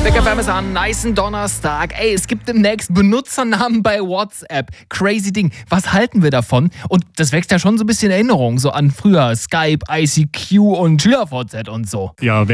Big FM ist an nicen Donnerstag. Ey, es gibt demnächst Benutzernamen bei WhatsApp. Crazy Ding. Was halten wir davon? Und das wächst ja schon so ein bisschen Erinnerung so an früher. Skype, ICQ und SchülerVZ und so. Ja,